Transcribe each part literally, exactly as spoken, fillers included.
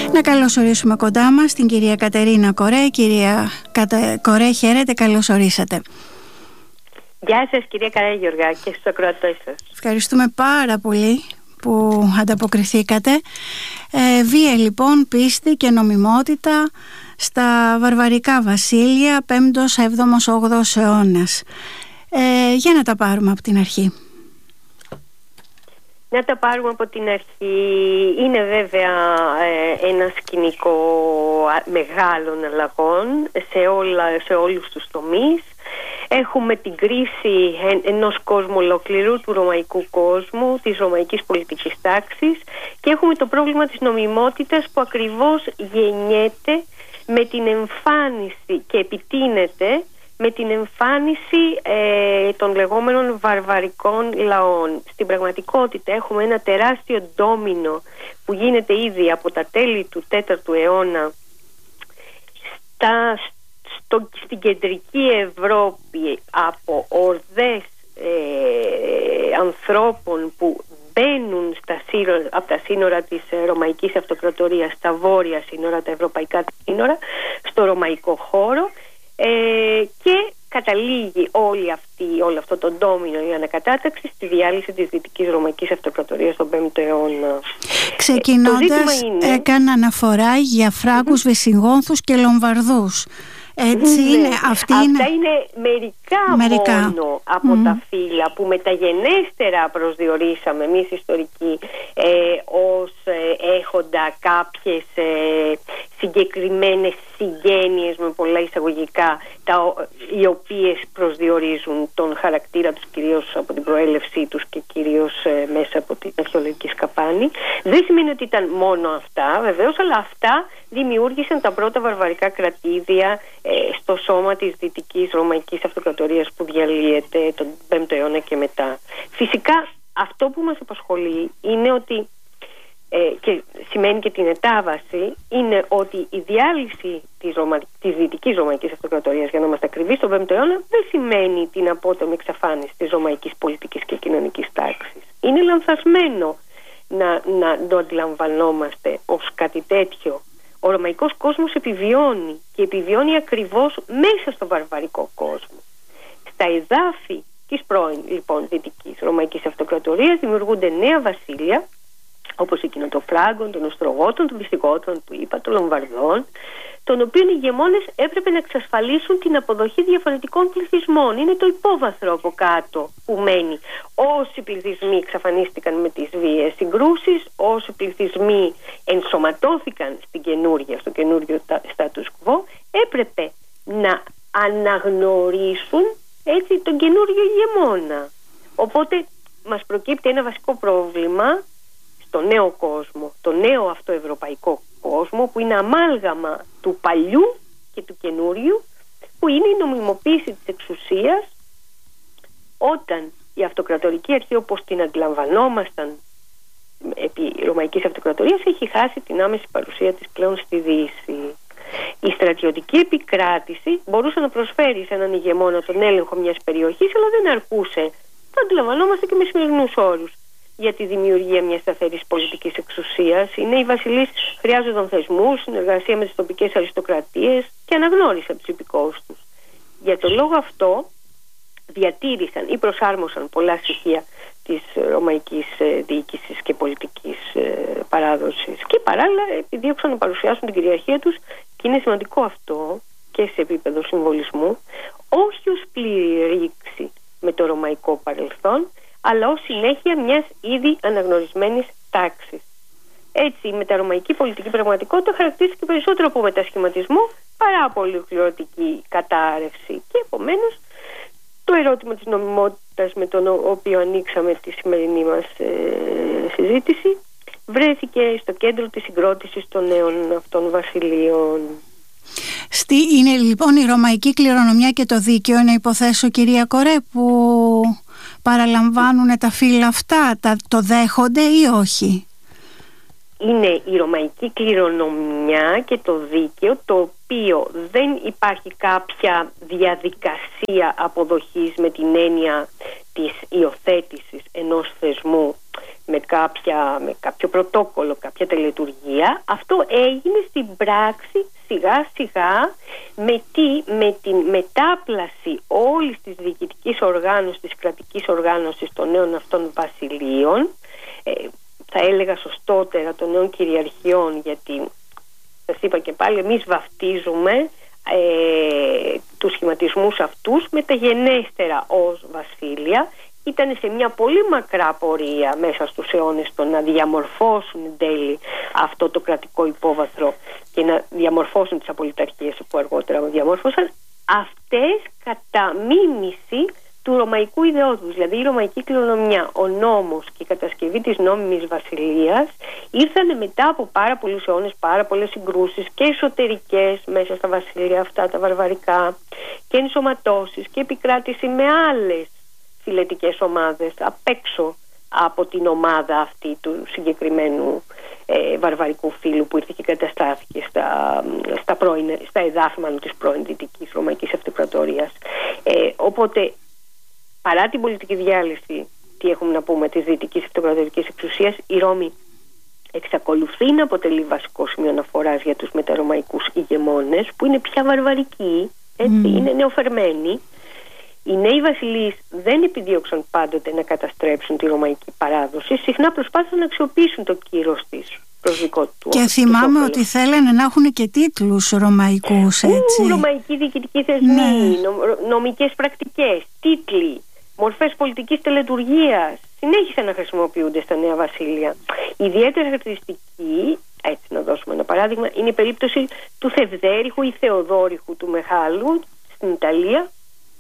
Να καλωσορίσουμε κοντά μας την κυρία Κατερίνα Κορέ. Κυρία Κατα... Κορέ, χαίρετε, καλώς ορίσατε. Γεια σας κυρία Καράγιοργα και στους ακροατές σας. Ευχαριστούμε πάρα πολύ που ανταποκριθήκατε. Ε, βία λοιπόν, πίστη και νομιμότητα στα βαρβαρικά βασίλεια πέμπτος, έβδομος, όγδοος αιώνας. Ε, για να τα πάρουμε από την αρχή. Να τα πάρουμε από την αρχή. Είναι βέβαια ε, ένα σκηνικό μεγάλων αλλαγών σε, όλα, σε όλους τους τομείς. Έχουμε την κρίση ενός κόσμου ολόκληρου, του ρωμαϊκού κόσμου, της ρωμαϊκής πολιτικής τάξης, και έχουμε το πρόβλημα της νομιμότητας που ακριβώς γεννιέται με την εμφάνιση και επιτείνεται με την εμφάνιση ε, των λεγόμενων βαρβαρικών λαών. Στην πραγματικότητα έχουμε ένα τεράστιο ντόμινο που γίνεται ήδη από τα τέλη του τέταρτου αιώνα στα, στο, στην κεντρική Ευρώπη, από ορδές ε, ανθρώπων που μπαίνουν στα σύνορα, από τα σύνορα της Ρωμαϊκής Αυτοκρατορίας στα βόρεια σύνορα, τα ευρωπαϊκά σύνορα, στο ρωμαϊκό χώρο. Ε, και καταλήγει όλη αυτή, όλο αυτό το ντόμινο, η ανακατάταξη, στη διάλυση της Δυτικής Ρωμαϊκής Αυτοκρατορίας στον πέμπτο αιώνα. Ξεκινώντας, ε, είναι... έκανα αναφορά για Φράγκους, mm-hmm. Βυσιγόνθους και Λομβαρδούς. Έτσι ναι. είναι, αυτή Αυτά είναι... είναι μερικά, μερικά. μόνο από mm. τα φύλλα που μεταγενέστερα προσδιορίσαμε εμείς ιστορικοί ε, ως ε, έχοντα κάποιες ε, συγκεκριμένες συγγένειες, με πολλά εισαγωγικά, τα, οι οποίες προσδιορίζουν τον χαρακτήρα τους κυρίως από την προέλευσή τους και κυρίως ε, μέσα από την αρχαιολογική σκαπάνη. Δεν σημαίνει ότι ήταν μόνο αυτά βεβαίως, αλλά αυτά δημιούργησαν τα πρώτα βαρβαρικά κρατήδια ε, στο σώμα της Δυτικής Ρωμαϊκής Αυτοκρατορίας που διαλύεται τον πέμπτο αιώνα και μετά. Φυσικά αυτό που μας απασχολεί είναι ότι ε, και σημαίνει και την μετάβαση, είναι ότι η διάλυση της, Ρωμα... της Δυτικής Ρωμαϊκής Αυτοκρατορίας, για να είμαστε ακριβείς, στον πέμπτο αιώνα δεν σημαίνει την απότομη εξαφάνιση της ρωμαϊκής πολιτικής και κοινωνικής τάξης. Είναι λανθασμένο να, να το αντιλαμβανόμαστε ως κάτι τέτοιο. Ο ρωμαϊκός κόσμος επιβιώνει και επιβιώνει ακριβώς μέσα στο βαρβαρικό κόσμο. Στα εδάφη της πρώην λοιπόν Δυτικής Ρωμαϊκής Αυτοκρατορίας δημιουργούνται νέα βασίλεια, όπως εκείνο των Φράγκων, των Οστρογότων, των Βυσιγότων που είπα, των Λομβαρδών, των οποίων οι ηγεμόνες έπρεπε να εξασφαλίσουν την αποδοχή διαφορετικών πληθυσμών. Είναι το υπόβαθρο από κάτω που μένει. Όσοι πληθυσμοί εξαφανίστηκαν με τις βίαιες συγκρούσεις, όσοι πληθυσμοί ενσωματώθηκαν στην καινούρια, στο καινούριο status quo, έπρεπε να αναγνωρίσουν έτσι τον καινούριο ηγεμόνα. Οπότε μας προκύπτει ένα βασικό πρόβλημα στο νέο κόσμο, το νέο αυτό ευρωπαϊκό κόσμο, που είναι αμάλγαμα του παλιού και του καινούριου, που είναι η νομιμοποίηση της εξουσίας, όταν η αυτοκρατορική αρχή όπως την αντιλαμβανόμασταν επί Ρωμαϊκής Αυτοκρατορίας έχει χάσει την άμεση παρουσία της πλέον στη Δύση. Η στρατιωτική επικράτηση μπορούσε να προσφέρει σε έναν ηγεμόνα τον έλεγχο μιας περιοχής, αλλά δεν αρκούσε. Το αντιλαμβανόμαστε και με σημερινούς όρους για τη δημιουργία μιας σταθερής πολιτικής εξουσίας. Είναι οι βασιλείς χρειάζονταν θεσμούς, συνεργασία με τις τοπικές αριστοκρατίες και αναγνώριση από τους υπηκόους τους. Για τον λόγο αυτό διατήρησαν ή προσάρμοσαν πολλά στοιχεία της ρωμαϊκής διοίκησης και πολιτικής παράδοσης και παράλληλα επιδίωξαν να παρουσιάσουν την κυριαρχία τους, και είναι σημαντικό αυτό και σε επίπεδο συμβολισμού, όχι ως πλήρη ρήξη με το ρωμαϊκό παρελθόν, αλλά ως συνέχεια μιας ήδη αναγνωρισμένης τάξης. Έτσι, η μεταρωμαϊκή πολιτική πραγματικότητα χαρακτηρίστηκε περισσότερο από μετασχηματισμό παρά από ολοκληρωτική κατάρρευση. Και επομένως, το ερώτημα της νομιμότητας με τον οποίο ανοίξαμε τη σημερινή μας ε, συζήτηση βρέθηκε στο κέντρο της συγκρότησης των νέων αυτών βασιλείων. Στη, είναι λοιπόν η ρωμαϊκή κληρονομιά και το δίκαιο, να υποθέσω κυρία Κορέ, που παραλαμβάνουν τα φύλλα αυτά, τα, το δέχονται ή όχι? είναι η ρωμαϊκή κληρονομιά και το δίκαιο, το οποίο δεν υπάρχει κάποια διαδικασία αποδοχής με την έννοια της υιοθέτησης ενός θεσμού με, κάποια, με κάποιο πρωτόκολλο, κάποια τελετουργία. Αυτό έγινε στην πράξη σιγά σιγά με, τι, με την μετάπλαση όλης της διοικητικής οργάνωσης, της κρατικής οργάνωσης των νέων αυτών βασιλείων, ε, θα έλεγα σωστότερα των νέων κυριαρχιών, γιατί σας είπα και πάλι εμείς βαφτίζουμε ε, τους σχηματισμούς αυτούς μεταγενέστερα ως βασίλεια. Ήταν σε μια πολύ μακρά πορεία μέσα στους αιώνες το να διαμορφώσουν εν τέλει αυτό το κρατικό υπόβαθρο και να διαμορφώσουν τις απολυταρχίες που αργότερα διαμόρφωσαν, αυτές κατά μίμηση του ρωμαϊκού ιδεώδους. Δηλαδή η ρωμαϊκή κληρονομιά, ο νόμος και η κατασκευή της νόμιμης βασιλείας ήρθαν μετά από πάρα πολλούς αιώνες, πάρα πολλές συγκρούσεις και εσωτερικές μέσα στα βασίλεια αυτά τα βαρβαρικά και ενσωματώσεις και επικράτηση με άλλες φιλετικές ομάδες απ' έξω από την ομάδα αυτή του συγκεκριμένου ε, βαρβαρικού φύλου που ήρθε και καταστάθηκε στα, στα, πρώην, στα εδάφη μάλλον της πρώην Δυτικής Ρωμαϊκής Αυτοκρατορίας. Ε, οπότε παρά την πολιτική διάλυση, τι έχουμε να πούμε, της Δυτικής Αυτοκρατορικής εξουσίας, η Ρώμη εξακολουθεί να αποτελεί βασικό σημείο αναφοράς για τους μεταρωμαϊκούς ηγεμόνες, που είναι πια βαρβαρικοί, έτσι, mm. είναι νεοφερμένοι. Οι νέοι βασιλείς δεν επιδίωξαν πάντοτε να καταστρέψουν τη ρωμαϊκή παράδοση, συχνά προσπάθησαν να αξιοποιήσουν το κύρος της προς δικό του. Και θυμάμαι ότι θέλανε να έχουν και τίτλους ρωμαϊκούς, έτσι. Ού, ρωμαϊκοί διοικητικοί θεσμοί, ναι. νομικές πρακτικές, τίτλοι, μορφές πολιτικής τελετουργίας συνέχισαν να χρησιμοποιούνται στα νέα βασίλεια. Ιδιαίτερα χαρακτηριστική, έτσι να δώσουμε ένα παράδειγμα, είναι η περίπτωση του Θευδέριχου ή Θεοδόριχου του Μεγάλου στην Ιταλία,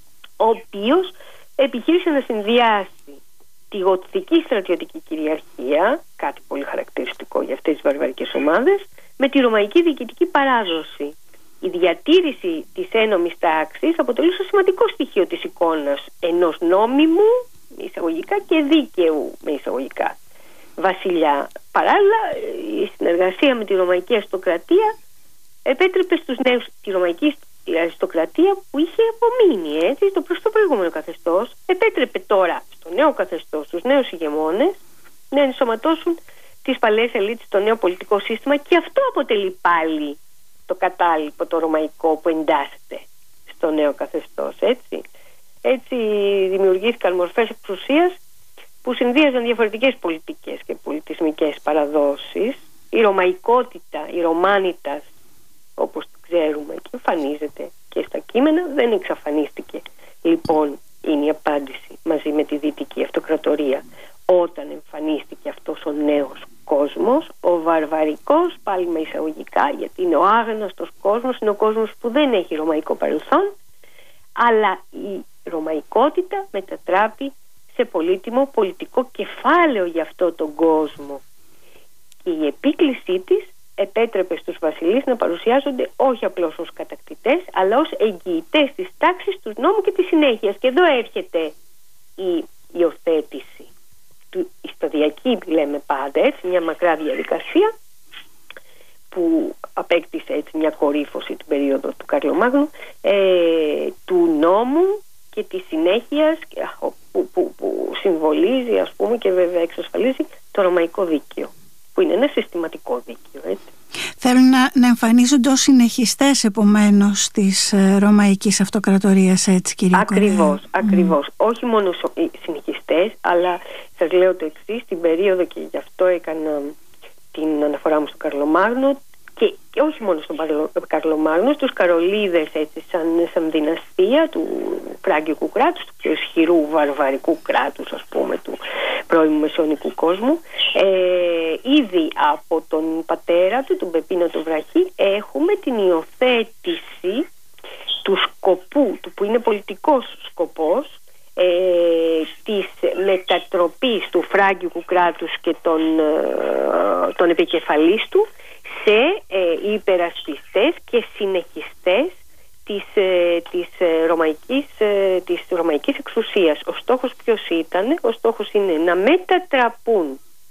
ο οποίος επιχείρησε να συνδυάσει τη γοτθική στρατιωτική κυριαρχία, κάτι πολύ χαρακτηριστικό για αυτές τις βαρβαρικές ομάδες, με τη ρωμαϊκή διοικητική παράδοση. Η διατήρηση της ένομης τάξης αποτελούσε σημαντικό στοιχείο της εικόνας ενός νόμιμου, με εισαγωγικά, και δίκαιου, με εισαγωγικά, βασιλιά. Παράλληλα, η συνεργασία με τη ρωμαϊκή αριστοκρατία επέτρεπε στους νέους τη ρωμαϊκή αριστοκρατία που είχε απομείνει, έτσι, το προς το προηγούμενο καθεστώς, επέτρεπε τώρα στο νέο καθεστώς, στους νέους ηγεμόνες, να ενσωματώσουν τις παλαιές ελίτ στο νέο πολιτικό σύστημα, και αυτό αποτελεί πάλι το κατάλοιπο το ρωμαϊκό που εντάσσεται στο νέο καθεστώς, έτσι. Έτσι δημιουργήθηκαν μορφές εξουσίας που συνδύαζαν διαφορετικές πολιτικές και πολιτισμικές παραδόσεις. Η ρωμαϊκότητα, η ρωμάνιτας, όπως ξέρουμε και εμφανίζεται και στα κείμενα, δεν εξαφανίστηκε. Λοιπόν, είναι η απάντηση μαζί με τη Δυτική Αυτοκρατορία. Όταν εμφανίστηκε αυτός ο νέος κόσμος, ο βαρβαρικός, πάλι με εισαγωγικά, γιατί είναι ο άγνωστος κόσμος, είναι ο κόσμος που δεν έχει ρωμαϊκό παρελθόν, αλλά η ρωμαϊκότητα μετατράπει σε πολύτιμο πολιτικό κεφάλαιο για αυτό τον κόσμο. Και η επίκλησή της επέτρεπε στους βασιλείς να παρουσιάζονται όχι απλώς ως κατακτητές, αλλά ως εγγυητές της τάξης, του νόμου και της συνέχειας. Και εδώ έρχεται η υιοθέτηση του, η σταδιακή, λέμε πάντα, έτσι, μια μακρά διαδικασία που απέκτησε, έτσι, μια κορύφωση την περίοδο του Καρλομάγνου, ε, του νόμου και της συνέχειας που, που, που συμβολίζει, ας πούμε, και βέβαια εξασφαλίζει το ρωμαϊκό δίκαιο, που είναι ένα συστηματικό δίκαιο, έτσι. Θέλουν να, να εμφανίζονται ως συνεχιστές, επομένως, της ε, Ρωμαϊκής Αυτοκρατορίας, έτσι, κυρία Ακριβώς, Κορέα. ακριβώς. Mm. Όχι μόνο συνεχιστές, αλλά σας λέω το εξής, στην περίοδο, και γι' αυτό έκανα την αναφορά μου στον Καρλομάγνο, και, και όχι μόνο στον Καρλομάγνο, στους Καρολίδες, έτσι, σαν, σαν δυναστεία του φράγκικου κράτους, του πιο ισχυρού βαρβαρικού κράτους, ας πούμε, του πρώιμου μεσαιωνικού κόσμου. Ε, ήδη από τον πατέρα του, τον Πεπίνο τον Βραχή, έχουμε την υιοθέτηση του σκοπού, του που είναι πολιτικός σκοπός, ε, της μετατροπής του φράγκικου κράτους και των, ε, των επικεφαλής του σε ε, υπερασπιστές και συνεχιστές της, ε, της, ε, ρωμαϊκής, ε, της ρωμαϊκής εξουσίας. Ο στόχος ποιος ήταν? Ο στόχος είναι να μετατραπούν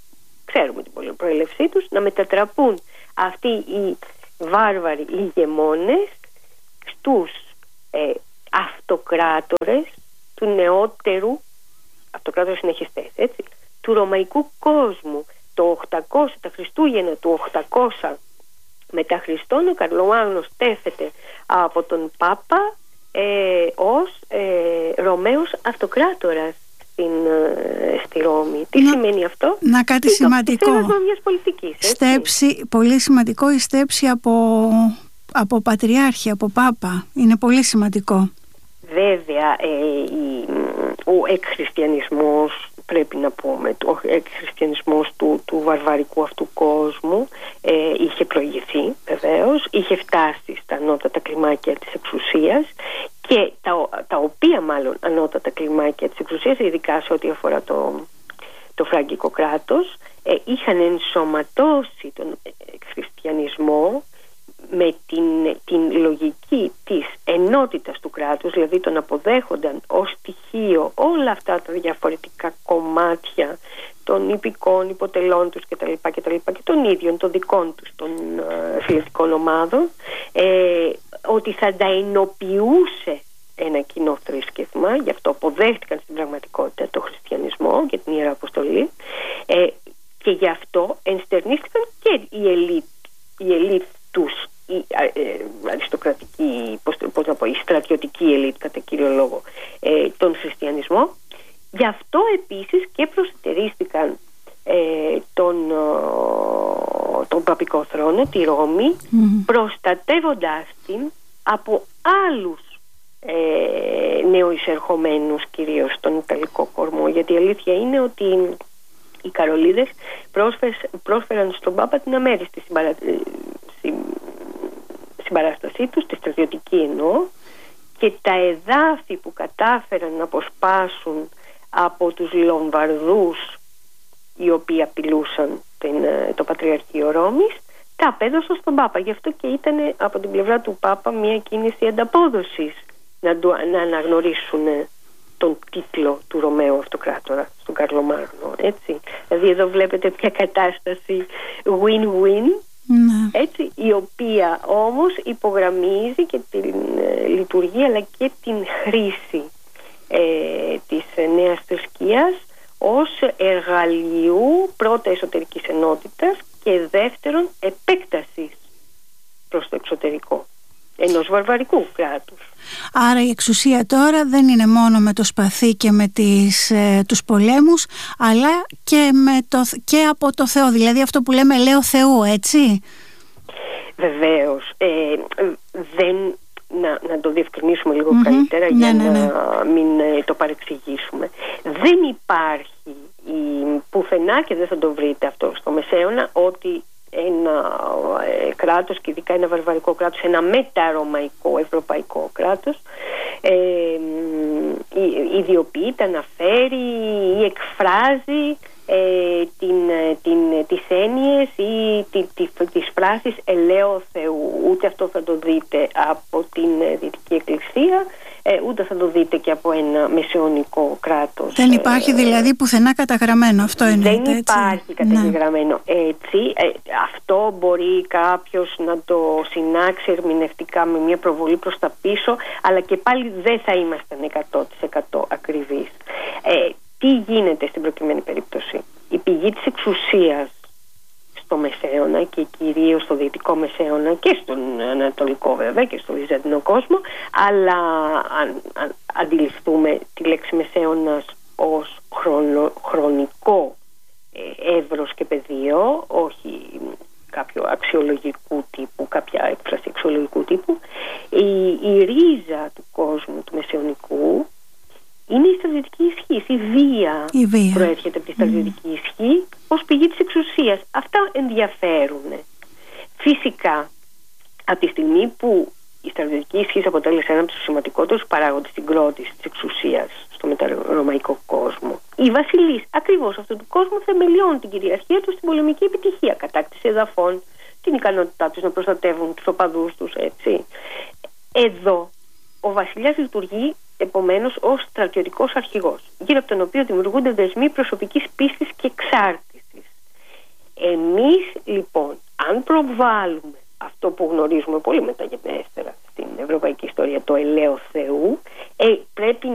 ξέρουμε την προέλευσή τους, να μετατραπούν αυτοί οι βάρβαροι ηγεμόνες στους ε, αυτοκράτορες του νεότερου, αυτοκράτορες συνεχιστές, έτσι, του ρωμαϊκού κόσμου. Το οκτακόσια, τα Χριστούγεννα του οκτακόσια μετά Χριστόν, ο Καρλομάγνος τέθεται από τον Πάπα ε, ως ε, Ρωμαίος αυτοκράτορας στην, ε, στη Ρώμη. Τι να, σημαίνει αυτό? Να κάτι σημαντικό. Μιας πολιτικής, στέψη, πολύ σημαντικό η στέψη από, από Πατριάρχη, από Πάπα. Είναι πολύ σημαντικό. Βέβαια, ε, η, ο εκχριστιανισμός, πρέπει να πούμε, ο εκχριστιανισμός του, του βαρβαρικού αυτού κόσμου ε, είχε προηγηθεί, βεβαίως, είχε φτάσει στα ανώτατα κλιμάκια της εξουσίας, και τα, τα οποία μάλλον ανώτατα κλιμάκια της εξουσίας, ειδικά σε ό,τι αφορά το, το φραγκικό κράτος, ε, είχαν ενσωματώσει τον χριστιανισμό με την, την λογική της ενότητας του κράτους, δηλαδή τον αποδέχονταν ως στοιχείο όλα αυτά τα διαφορετικά κομμάτια των υπηκών, υποτελών τους κτλ. κτλ και των ίδιων των δικών τους των uh, φιλετικών ομάδων, ε, ότι θα τα ενοποιούσε ένα κοινό θρήσκευμα. Γι' αυτό αποδέχτηκαν στην πραγματικότητα το χριστιανισμό και την Ιερά Αποστολή, ε, και γι' αυτό ενστερνίστηκαν και η ελίτ, η ελίτ τους, η ε, αριστοκρατική, πώς, πώς να πω, η στρατιωτική ελίτ κατά κύριο λόγο, ε, τον χριστιανισμό. Γι' αυτό επίσης και προσετερίστηκαν ε, τον, ο, τον παπικό θρόνο, τη Ρώμη, mm-hmm. προστατεύοντάς την από άλλους ε, νεοεισερχομένους, κυρίως στον Ιταλικό κορμό, γιατί η αλήθεια είναι ότι οι Καρολίδες πρόσφεραν στον Πάπα την αμέριστη συμπαρα... συμπαράστασή τους, τη στρατιωτική εννοώ, και τα εδάφη που κατάφεραν να αποσπάσουν από τους Λομβαρδούς, οι οποίοι απειλούσαν την, το Πατριαρχείο Ρώμης, τα απέδωσαν στον Πάπα. Γι' αυτό και ήταν από την πλευρά του Πάπα μια κίνηση ανταπόδοσης να, να αναγνωρίσουν τον τίτλο του Ρωμαίου Αυτοκράτορα στον Καρλομάγνο, έτσι. Δηλαδή εδώ βλέπετε μια κατάσταση win-win, ναι. έτσι, η οποία όμως υπογραμμίζει και την ε, λειτουργία αλλά και την χρήση ε, της ε, νέας θρησκείας ως εργαλείου, πρώτα εσωτερικής ενότητας και δεύτερον επέκτασης προς το εξωτερικό ενός βαρβαρικού κράτους. Άρα η εξουσία τώρα δεν είναι μόνο με το σπαθί και με τις, ε, τους πολέμους, αλλά και, με το, και από το Θεό, δηλαδή αυτό που λέμε λέω Θεού, έτσι. Βεβαίως, ε, δεν, να, να το διευκρινίσουμε λίγο mm-hmm. καλύτερα για ναι, ναι, ναι. να μην ε, το παρεξηγήσουμε. Δεν υπάρχει η, πουθενά, και δεν θα το βρείτε αυτό στο Μεσαίωνα, ότι ένα ε, κράτος, και ειδικά ένα βαρβαρικό κράτος, ένα μεταρωμαϊκό ευρωπαϊκό κράτος, ε, ε, ιδιοποιείται, αναφέρει ή εκφράζει ε, την, την, τις έννοιες ή τη, τη, τις φράσεις ελέω Θεού. Ούτε αυτό θα το δείτε από την Δυτική Εκκλησία, ε, ούτε θα το δείτε και από ένα μεσαιωνικό κράτος. Δεν υπάρχει δηλαδή πουθενά καταγραμμένο, αυτό εννοείται? Δεν υπάρχει καταγραμμένο ναι. έτσι. Ε, αυτό μπορεί κάποιος να το συνάξει ερμηνευτικά με μια προβολή προς τα πίσω, αλλά και πάλι δεν θα ήμασταν εκατό τοις εκατό ακριβείς. Ε, τι γίνεται στην προκειμένη περίπτωση? Η πηγή της εξουσίας στο Μεσαίωνα και κυρίως στο Δυτικό Μεσαίωνα και στον Ανατολικό βέβαια και στο Βυζαντινό κόσμο, αλλά αν, αν αντιληφθούμε τη λέξη Μεσαίωνας ως χρονο, χρονικό ε, εύρος και πεδίο, όχι κάποιο αξιολογικού τύπου, κάποια έκφραση αξιολογικού τύπου, η, η ρίζα του κόσμου του μεσαιωνικού είναι η στρατιωτική ισχύ, η βία, η βία. προέρχεται από τη στρατιωτική mm. ισχύ ως πηγή της εξουσίας. Αυτά ενδιαφέρουν. Φυσικά, από τη στιγμή που η στρατιωτική ισχύ αποτέλεσε ένα από τους σημαντικότερους παράγοντες συγκρότησης της εξουσίας στο μεταρωμαϊκό κόσμο, οι βασιλείς ακριβώς αυτού του κόσμου θεμελιώνουν την κυριαρχία τους στην πολεμική επιτυχία, κατάκτηση εδαφών, την ικανότητά τους να προστατεύουν τους οπαδούς τους, έτσι. Εδώ ο βασιλιάς λειτουργεί επομένως ως στρατιωτικός αρχηγός, γύρω από τον οποίο δημιουργούνται δεσμοί προσωπικής πίστης και εξάρτησης. Εμείς λοιπόν, αν προβάλλουμε αυτό που γνωρίζουμε πολύ μεταγενέστερα στην ευρωπαϊκή ιστορία, το ελαίο Θεού, ε, πρέπει